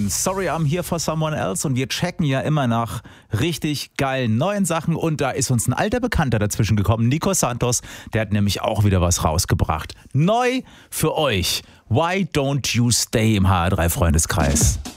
Sorry, I'm here for someone else. Und wir checken ja immer nach richtig geilen neuen Sachen. Und da ist uns ein alter Bekannter dazwischen gekommen, Nico Santos. Der hat nämlich auch wieder was rausgebracht. Neu für euch. Why don't you stay im HR3 Freundeskreis?